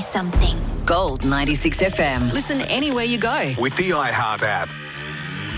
something. Gold 96 FM. Listen anywhere you go. With the iHeart app.